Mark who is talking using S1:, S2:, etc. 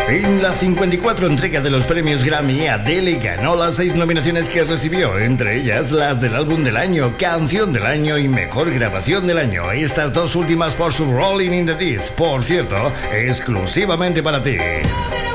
S1: En la 54 entrega de los premios Grammy, Adele ganó las 6 nominaciones que recibió, entre ellas las del álbum del año, canción del año y mejor grabación del año. Estas dos últimas por su Rolling in the Deep, por cierto, exclusivamente para ti.